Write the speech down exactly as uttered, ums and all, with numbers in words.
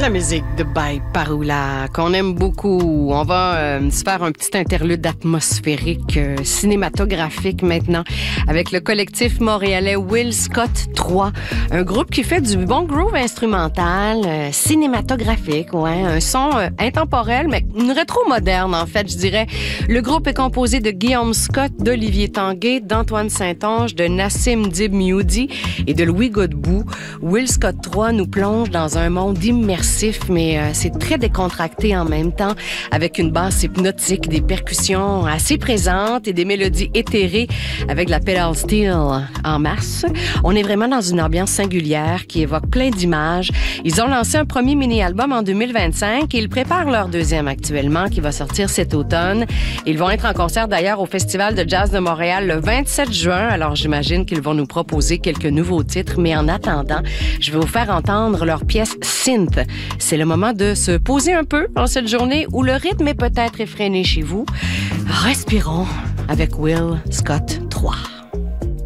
La musique de By Parula, qu'on aime beaucoup. On va euh, se faire un petit interlude atmosphérique, euh, cinématographique maintenant, avec le collectif montréalais Will Scott trois. Un groupe qui fait du bon groove instrumental, euh, cinématographique, ouais, un son euh, intemporel, mais une rétro-moderne, en fait, je dirais. Le groupe est composé de Guillaume Scott, d'Olivier Tanguay, d'Antoine Saint-Onge, de Nassim Dib Mioudi et de Louis Godbout. Will Scott trois nous plonge dans un monde immersif, mais euh, c'est très décontracté en même temps, avec une basse hypnotique, des percussions assez présentes et des mélodies éthérées avec de la pedal steel en masse. On est vraiment dans une ambiance singulière qui évoque plein d'images. Ils ont lancé un premier mini-album en deux mille vingt-cinq et ils préparent leur deuxième actuellement qui va sortir cet automne. Ils vont être en concert d'ailleurs au Festival de Jazz de Montréal le vingt-sept juin, alors j'imagine qu'ils vont nous proposer quelques nouveaux titres, mais en attendant, je vais vous faire entendre leur pièce Synth. C'est le moment de se poser un peu en cette journée où le rythme est peut-être effréné chez vous. Respirons avec Will Scott trois.